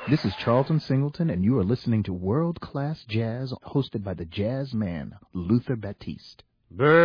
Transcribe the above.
This is Charlton Singleton, and you are listening to World Class Jazz, hosted by the jazz man, Luther Batiste.